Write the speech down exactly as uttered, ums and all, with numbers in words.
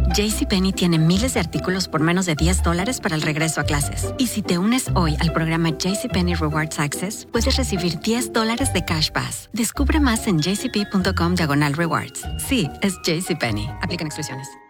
JCPenney tiene miles de artículos por menos de diez dólares para el regreso a clases. Y si te unes hoy al programa JCPenney Rewards Access, puedes recibir diez dólares de Cash Pass. Descubre más en jcp.com diagonal rewards. Sí, es JCPenney. Aplican exclusiones.